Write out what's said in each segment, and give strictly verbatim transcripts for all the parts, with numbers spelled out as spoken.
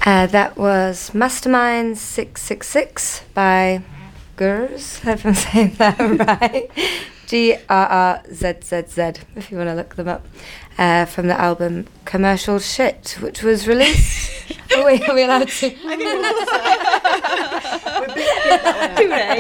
Uh, that was Mastermind six six six by Gurs. I hope I'm saying that right. G R R Z Z Z, if you want to look them up. Uh, from the album Commercial Shit, which was released... oh wait, are we allowed to? I think we'll have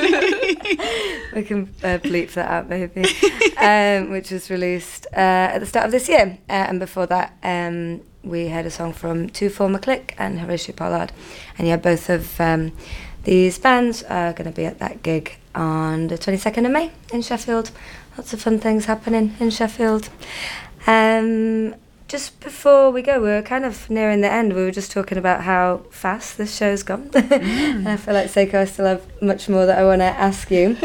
to We can uh, bleep that out maybe. um, which was released uh, at the start of this year. Uh, and before that, um, we heard a song from Two Former Click and Horatio Pollard. And yeah, both of um, these bands are going to be at that gig on the twenty-second of May in Sheffield. Lots of fun things happening in Sheffield. Um, just before we go, we were kind of nearing the end. We were just talking about how fast this show's gone. Mm. And I feel like, Seiko, I still have much more that I want to ask you.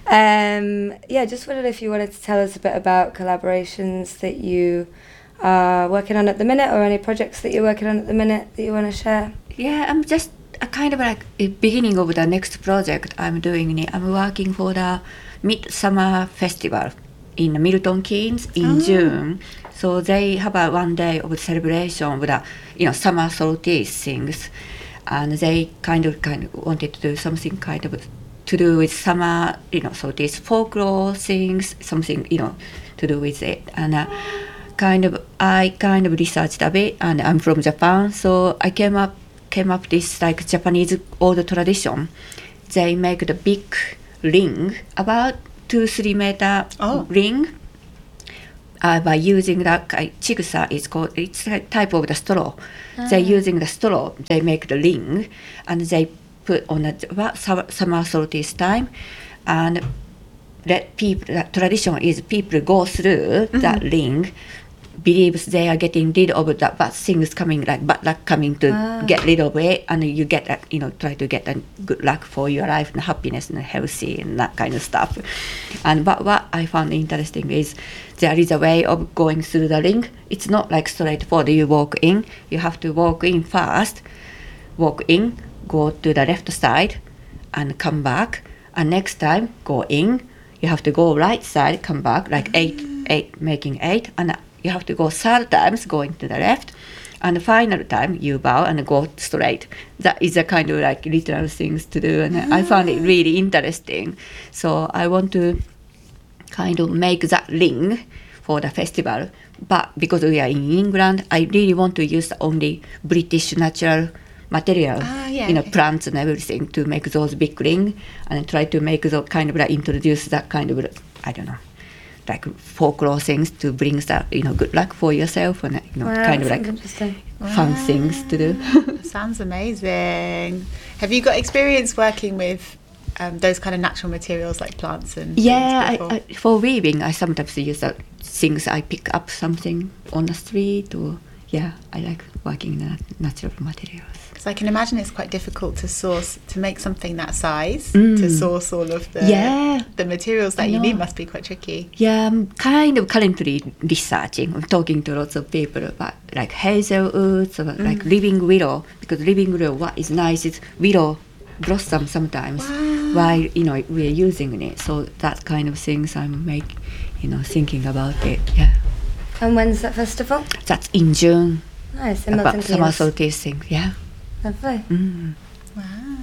um, yeah, just wondered if you wanted to tell us a bit about collaborations that you are working on at the minute, or any projects that you're working on at the minute that you want to share. Yeah, I'm just a kind of like a beginning of the next project I'm doing. I'm working for the Midsummer Festival in Milton Keynes in oh. June. So they have a one day of celebration with the, you know, summer solstice things, and they kind of kind of wanted to do something kind of to do with summer, you know, so these folklore things, something, you know, to do with it. And uh, kind of I kind of researched a bit, and I'm from Japan, so I came up came up this like Japanese old tradition. They make the big ring, about two three meter oh. ring. Uh, by using that, uh, chigusa is called, it's a type of the straw. Ah. They're using the straw, they make the ring, and they put on a summer solstice time, and let people, the tradition is people go through mm-hmm. that ring, believes they are getting rid of that bad things coming, like bad luck coming to ah. get rid of it, and you get that, you know, try to get a good luck for your life and happiness and healthy and that kind of stuff. And but what I found interesting is there is a way of going through the ring. It's not like straightforward. You walk in, you have to walk in first, walk in, go to the left side, and come back. And next time go in, you have to go right side, come back, like eight, eight, making eight, and you have to go third times going to the left, and the final time you bow and go straight. That is a kind of like literal things to do, and ah. I found it really interesting. So I want to kind of make that ring for the festival, but because we are in England, I really want to use only British natural material, ah, yeah, you know, okay. plants and everything to make those big ring, and try to make those kind of like introduce that kind of, I don't know, like folklore things to bring that, you know, good luck for yourself, and you know, wow, kind of like fun wow. things to do. Sounds amazing. Have you got experience working with um, those kind of natural materials like plants and yeah, I, I, for weaving, I sometimes use that things I pick up something on the street, or yeah, I like working in natural materials. Because I can imagine it's quite difficult to source, to make something that size, mm. to source all of the yeah. the materials that you need must be quite tricky. Yeah, I'm kind of currently researching. I'm talking to lots of people about like hazelwoods, or mm. like living willow, because living willow, what is nice is willow blossom sometimes wow. while, you know, we're using it. So that kind of things I'm make, you know, thinking about it. Yeah. And when's that festival? That's in June. Nice. In about summer solstice thing. Yeah. Lovely. Mm. Wow,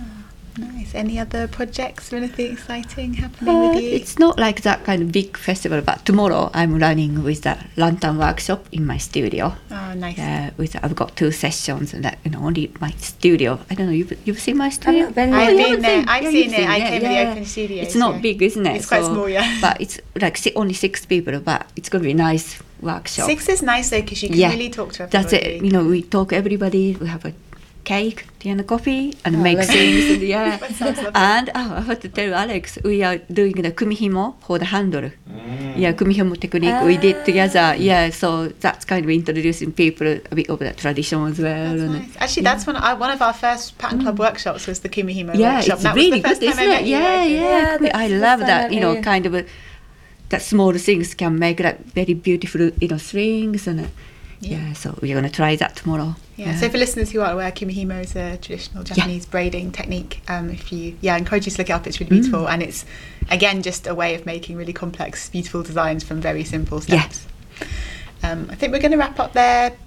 nice. Any other projects or anything exciting happening uh, with you? It's not like that kind of big festival, but tomorrow I'm running with the lantern workshop in my studio. Oh, nice. Uh, with I've got two sessions, and that, you know, only my studio. I don't know. You've you've seen my studio? I've been, I've oh, been there. I've yeah, seen it. Seen I it. came yeah. to the open studio. It's not yeah. big, isn't it? It's quite so, small, yeah. But it's like si- only six people, but it's going to be a nice workshop. Six is nice though, because you can yeah. really talk to everybody. That's it. You know, we talk to everybody. We have a cake, tea and coffee, and oh, make things. And, yeah. And oh, I have to tell Alex, we are doing the kumihimo for the handle. Mm. Yeah, kumihimo technique ah. we did together. Yeah, so that's kind of introducing people a bit of that tradition as well. That's and nice. Actually, yeah. that's one. I, one of our first Pattern Club mm. workshops was the kumihimo yeah, workshop. It's that really was the first good, time isn't I it? met Yeah, you, yeah. yeah I love that. You know, you. kind of a, that small things can make like very beautiful, you know, strings and. Uh, Yeah. yeah, so we're going to try that tomorrow. Yeah. yeah. So for listeners who aren't aware, kumihimo is a traditional Japanese yeah. braiding technique. Um, if you, yeah, I encourage you to look it up. It's really beautiful, mm. and it's again just a way of making really complex, beautiful designs from very simple steps. Yeah. Um, I think we're going to wrap up there.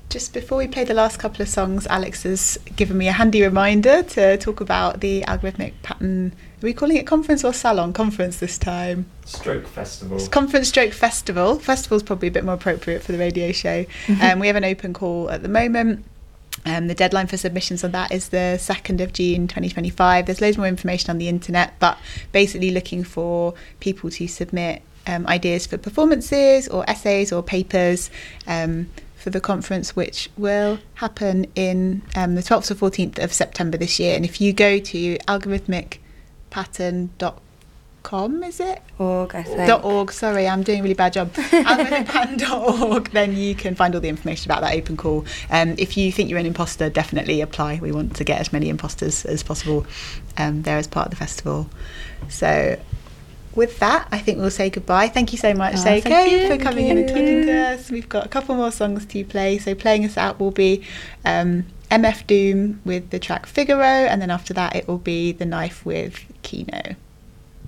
just before we play the last couple of songs, Alex has given me a handy reminder to talk about the Algorithmic Pattern. Are we calling it conference or salon? Conference this time. Stroke Festival. It's conference stroke festival. Festival's probably a bit more appropriate for the radio show. Mm-hmm. Um, we have an open call at the moment. Um, the deadline for submissions on that is the second of June twenty twenty-five. There's loads more information on the internet, but basically looking for people to submit um, ideas for performances or essays or papers um, for the conference, which will happen in um, the twelfth to fourteenth of September this year. And if you go to algorithmic pattern dot com, is it? Org, I think. Dot .org, sorry, I'm doing a really bad job. algorithmic pattern dot org, then you can find all the information about that open call. Um, if you think you're an imposter, definitely apply. We want to get as many imposters as possible um, there as part of the festival. So with that, I think we'll say goodbye. Thank you so much, Oh, Seiko, thank you. for coming Thank in and you. talking to us. We've got a couple more songs to play. So playing us out will be um, M F Doom with the track Figaro, and then after that it will be The Knife with Kino.